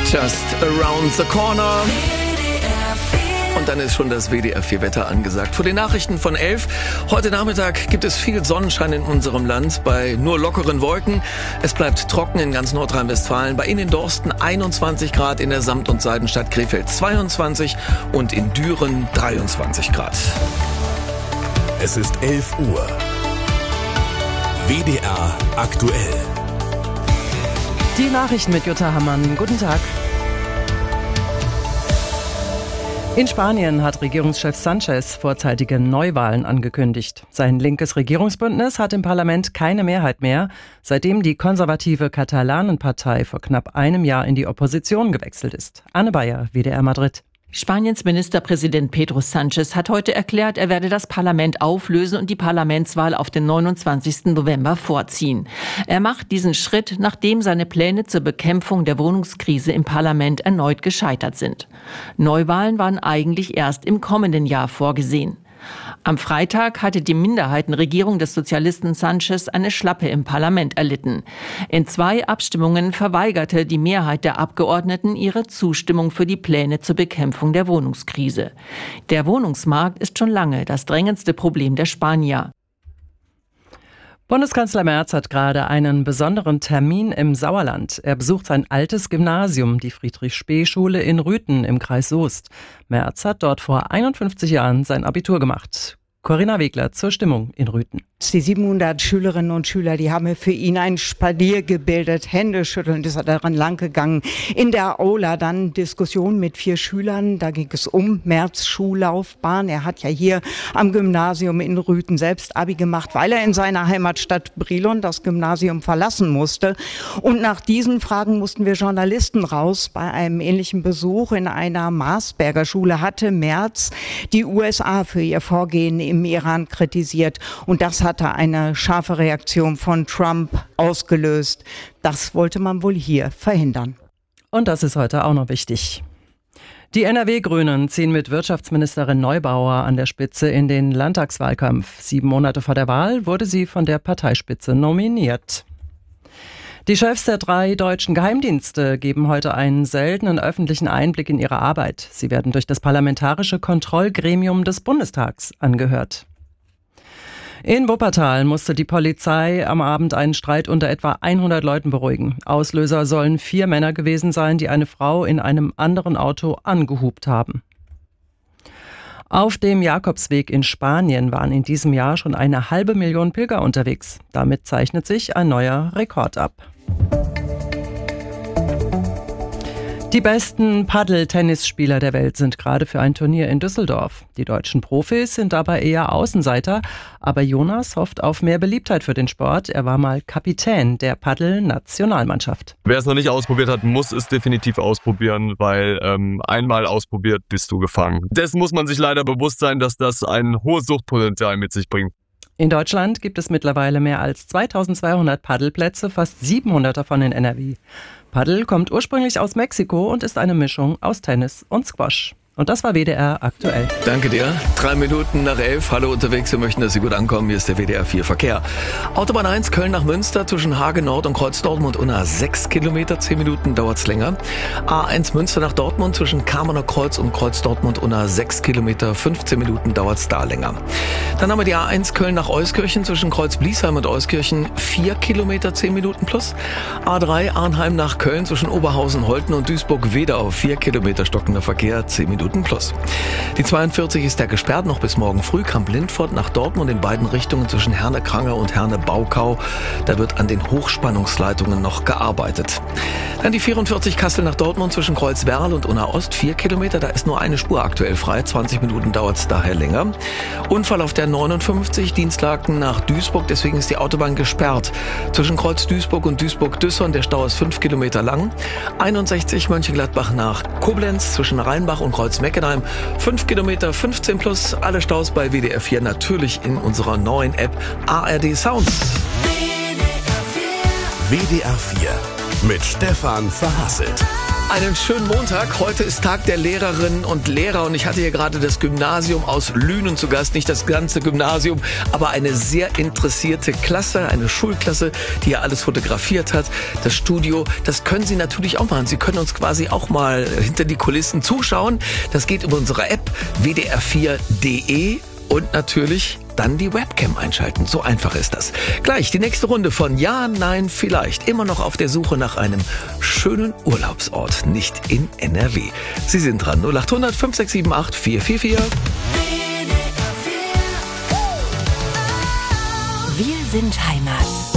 Just Around the Corner. Und dann ist schon das WDR 4 Wetter angesagt. Vor den Nachrichten von 11. Heute Nachmittag gibt es viel Sonnenschein in unserem Land bei nur lockeren Wolken. Es bleibt trocken in ganz Nordrhein-Westfalen. Bei Ihnen in Dorsten 21 Grad, in der Samt- und Seidenstadt Krefeld 22 und in Düren 23 Grad. Es ist 11 Uhr. WDR aktuell. Die Nachrichten mit Jutta Hammann. Guten Tag. In Spanien hat Regierungschef Sánchez vorzeitige Neuwahlen angekündigt. Sein linkes Regierungsbündnis hat im Parlament keine Mehrheit mehr, seitdem die konservative Katalanenpartei vor knapp einem Jahr in die Opposition gewechselt ist. Anne Bayer, WDR Madrid. Spaniens Ministerpräsident Pedro Sánchez hat heute erklärt, er werde das Parlament auflösen und die Parlamentswahl auf den 29. November vorziehen. Er macht diesen Schritt, nachdem seine Pläne zur Bekämpfung der Wohnungskrise im Parlament erneut gescheitert sind. Neuwahlen waren eigentlich erst im kommenden Jahr vorgesehen. Am Freitag hatte die Minderheitenregierung des Sozialisten Sánchez eine Schlappe im Parlament erlitten. In 2 Abstimmungen verweigerte die Mehrheit der Abgeordneten ihre Zustimmung für die Pläne zur Bekämpfung der Wohnungskrise. Der Wohnungsmarkt ist schon lange das drängendste Problem der Spanier. Bundeskanzler Merz hat gerade einen besonderen Termin im Sauerland. Er besucht sein altes Gymnasium, die Friedrich-Spee-Schule in Rüthen im Kreis Soest. Merz hat dort vor 51 Jahren sein Abitur gemacht. Corinna Wegler zur Stimmung in Rüthen. Die 700 Schülerinnen und Schüler, die haben für ihn ein Spalier gebildet, Händeschütteln, das ist daran lang gegangen. In der Aula dann Diskussion mit 4 Schülern, da ging es um Merz' Schullaufbahn. Er hat ja hier am Gymnasium in Rüthen selbst Abi gemacht, weil er in seiner Heimatstadt Brilon das Gymnasium verlassen musste. Und nach diesen Fragen mussten wir Journalisten raus. Bei einem ähnlichen Besuch in einer Marsberger Schule hatte Merz die USA für ihr Vorgehen im Iran kritisiert. Und das hatte eine scharfe Reaktion von Trump ausgelöst. Das wollte man wohl hier verhindern. Und das ist heute auch noch wichtig. Die NRW-Grünen ziehen mit Wirtschaftsministerin Neubauer an der Spitze in den Landtagswahlkampf. 7 Monate vor der Wahl wurde sie von der Parteispitze nominiert. Die Chefs der 3 deutschen Geheimdienste geben heute einen seltenen öffentlichen Einblick in ihre Arbeit. Sie werden durch das Parlamentarische Kontrollgremium des Bundestags angehört. In Wuppertal musste die Polizei am Abend einen Streit unter etwa 100 Leuten beruhigen. Auslöser sollen 4 Männer gewesen sein, die eine Frau in einem anderen Auto angehupt haben. Auf dem Jakobsweg in Spanien waren in diesem Jahr schon 500.000 Pilger unterwegs. Damit zeichnet sich ein neuer Rekord ab. Die besten Paddel-Tennisspieler der Welt sind gerade für ein Turnier in Düsseldorf. Die deutschen Profis sind dabei eher Außenseiter, aber Jonas hofft auf mehr Beliebtheit für den Sport. Er war mal Kapitän der Paddel-Nationalmannschaft. Wer es noch nicht ausprobiert hat, muss es definitiv ausprobieren, weil einmal ausprobiert, bist du gefangen. Dessen muss man sich leider bewusst sein, dass das ein hohes Suchtpotenzial mit sich bringt. In Deutschland gibt es mittlerweile mehr als 2200 Paddelplätze, fast 700 davon in NRW. Paddel kommt ursprünglich aus Mexiko und ist eine Mischung aus Tennis und Squash. Und das war WDR aktuell. Danke dir. 3 Minuten nach 11. Hallo unterwegs. Wir möchten, dass Sie gut ankommen. Hier ist der WDR 4 Verkehr. Autobahn 1 Köln nach Münster zwischen Hagen Nord und Kreuz Dortmund unter 6 Kilometer. 10 Minuten dauert's länger. A1 Münster nach Dortmund zwischen Kamener Kreuz und Kreuz Dortmund unter 6 Kilometer. 15 Minuten dauert's da länger. Dann haben wir die A1 Köln nach Euskirchen zwischen Kreuz Bliesheim und Euskirchen 4 Kilometer, 10 Minuten plus. A3 Arnheim nach Köln zwischen Oberhausen, Holten und Duisburg-Wedau 4 Kilometer stockender Verkehr, 10 Minuten plus. Die 42 ist ja gesperrt noch bis morgen früh. Kamp-Lindfort nach Dortmund in beiden Richtungen zwischen Herne-Kranger und Herne-Baukau. Da wird an den Hochspannungsleitungen noch gearbeitet. Dann die 44 Kassel nach Dortmund zwischen Kreuzwerl und Unna-Ost 4 Kilometer. Da ist nur eine Spur aktuell frei. 20 Minuten dauert es daher länger. Unfall auf der 59 Dienstlaken nach Duisburg. Deswegen ist die Autobahn gesperrt. Zwischen Kreuz Duisburg und Duisburg-Düssern. Der Stau ist 5 Kilometer lang. 61 Mönchengladbach nach Koblenz zwischen Rheinbach und Kreuz-Meckenheim 5 Kilometer, 15 plus. Alle Staus bei WDR 4 natürlich in unserer neuen App ARD Sounds. WDR 4 mit Stefan Verhasselt. Einen schönen Montag. Heute ist Tag der Lehrerinnen und Lehrer und ich hatte hier gerade das Gymnasium aus Lünen zu Gast. Nicht das ganze Gymnasium, aber eine sehr interessierte Klasse, eine Schulklasse, die ja alles fotografiert hat. Das Studio, das können Sie natürlich auch machen. Sie können uns quasi auch mal hinter die Kulissen zuschauen. Das geht über unsere App wdr4.de und natürlich dann die Webcam einschalten. So einfach ist das. Gleich die nächste Runde von Ja, Nein, Vielleicht. Immer noch auf der Suche nach einem schönen Urlaubsort, nicht in NRW. Sie sind dran. 0800 5678 444. Wir sind Heimat.